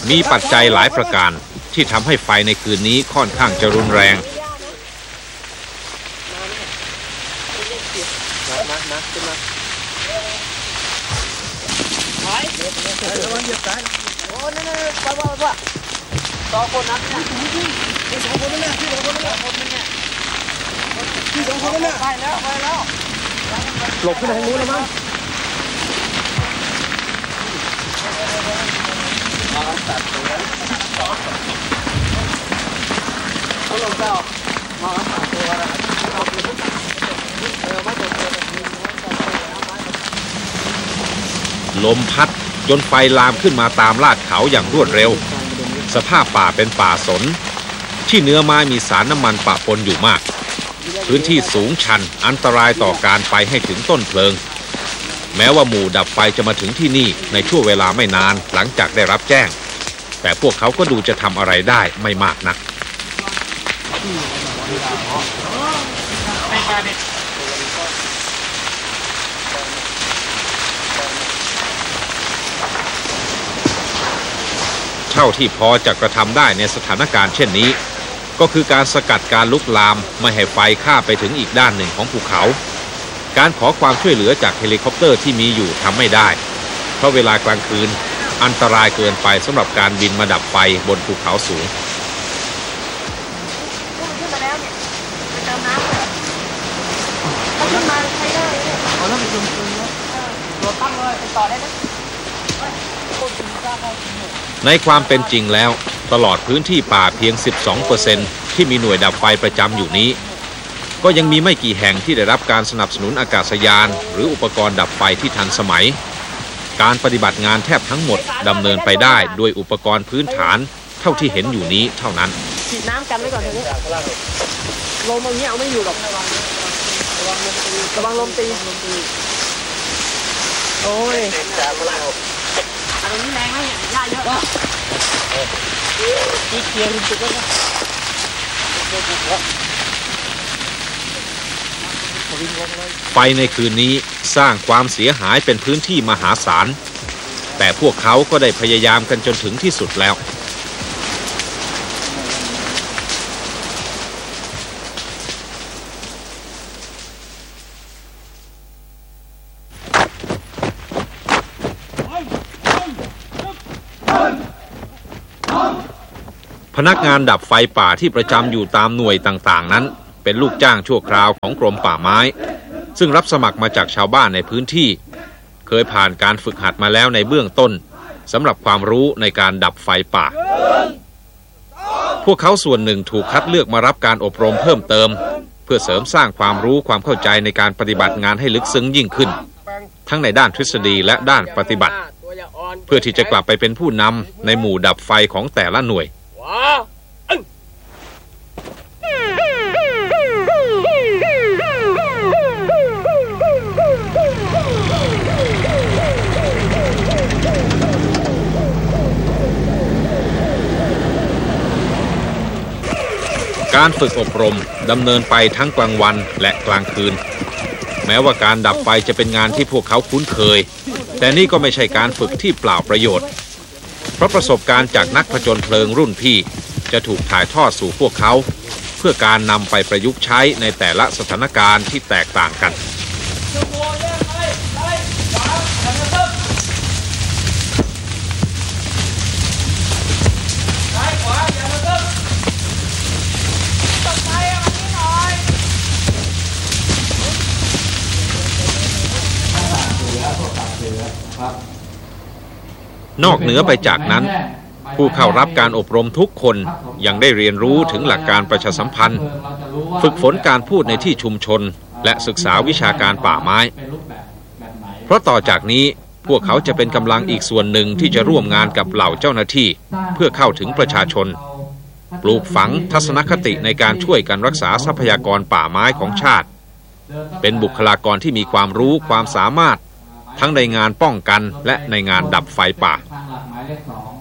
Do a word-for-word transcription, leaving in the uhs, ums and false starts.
มีปัจจัยหลายประการที่ทำให้ไฟในคืนนี้ค่อนข้างจะรุนแรงสองคนนั้นเนี่ยสองคนนั้นเนี่ยสองคนนั้นเนี่ยสองคนนั้นเนี่ยไปแล้วไปแล้วหลบขึ้นทางนู้นแล้วมั้งมาตัดตัวแล้วเขาลงเจ้ามาตัดตัวแล้วเออมาตัดตัวลมพัดจนไฟลามขึ้นมาตามลาดเขาอย่างรวดเร็วสภาพป่าเป็นป่าสนที่เนื้อไม้มีสารน้ำมันปะปนอยู่มากพื้นที่สูงชันอันตรายต่อการไปให้ถึงต้นเพลิงแม้ว่าหมู่ดับไฟจะมาถึงที่นี่ในช่วงเวลาไม่นานหลังจากได้รับแจ้งแต่พวกเขาก็ดูจะทำอะไรได้ไม่มากนักเท่าที่พอจะกระทำได้ในสถานการณ์เช่นนี้ก็คือการสกัดการลุกลามไม่ให้ไฟข้ามไปถึงอีกด้านหนึ่งของภูเขาการขอความช่วยเหลือจากเฮลิคอปเตอร์ที่มีอยู่ทำไม่ได้เพราะเวลากลางคืนอันตรายเกินไปสำหรับการบินมาดับไฟบนภูเขาสูงขึ้นมาแล้วเนี่ยไปเติมน้ำเลยเขาขึ้นมาใช้ได้เลยเอาแล้วไปจุ่มจุ่มเนาะตัวตั้งเลยไปต่อได้ไหมในความเป็นจริงแล้วตลอดพื้นที่ป่าเพียง สิบสองเปอร์เซ็นต์ ที่มีหน่วยดับไฟประจำอยู่นี้ก็ยังมีไม่กี่แห่งที่ได้รับการสนับสนุนอากาศยานหรืออุปกรณ์ดับไฟที่ทันสมัยการปฏิบัติงานแทบทั้งหมดดำเนินไปได้โดยอุปกรณ์พื้นฐานเท่าที่เห็นอยู่นี้เท่านั้นฉีดน้ำกันไว้ก่อนเถอะลมตรงนี้เอาไม่อยู่หรอกระวังระวังลมตีโอ้ยอันนี้แรงไหมเนี่ยหญ้าเยอะที่เคียงจุดแล้วไฟในคืนนี้สร้างความเสียหายเป็นพื้นที่มหาศาลแต่พวกเขาก็ได้พยายามกันจนถึงที่สุดแล้วพนักงานดับไฟป่าที่ประจำอยู่ตามหน่วยต่างๆนั้นเป็นลูกจ้างชั่วคราวของกรมป่าไม้ซึ่งรับสมัครมาจากชาวบ้านในพื้นที่เคยผ่านการฝึกหัดมาแล้วในเบื้องต้นสำหรับความรู้ในการดับไฟป่าพวกเขาส่วนหนึ่งถูกคัดเลือกมารับการอบรมเพิ่มเติมเพื่อเสริมสร้างความรู้ความเข้าใจในการปฏิบัติงานให้ลึกซึ้งยิ่งขึ้นทั้งในด้านทฤษฎีและด้านปฏิบัติเพื่อที่จะกลับไปเป็นผู้นำในหมู่ดับไฟของแต่ละหน่วยการฝึกอบรมดำเนินไปทั้งกลางวันและกลางคืนแม้ว่าการดับไฟจะเป็นงานที่พวกเขาคุ้นเคยแต่นี่ก็ไม่ใช่การฝึกที่เปล่าประโยชน์เพราะประสบการณ์จากนักผจญเพลิงรุ่นพี่จะถูกถ่ายทอดสู่พวกเขาเพื่อการนำไปประยุกต์ใช้ในแต่ละสถานการณ์ที่แตกต่างกันนอกเหนือไปจากนั้นผู้เข้ารับการอบรมทุกคนยังได้เรียนรู้ถึงหลักการประชาสัมพันธ์ฝึกฝนการพูดในที่ชุมชนและศึกษาวิชาการป่าไม้เพราะต่อจากนี้พวกเขาจะเป็นกำลังอีกส่วนหนึ่งที่จะร่วมงานกับเหล่าเจ้าหน้าที่เพื่อเข้าถึงประชาชนปลูกฝังทัศนคติในการช่วยกันรักษาทรัพยากรป่าไม้ของชาติเป็นบุคลากรที่มีความรู้ความสามารถทั้งในงานป้องกันและในงานดับไฟป่า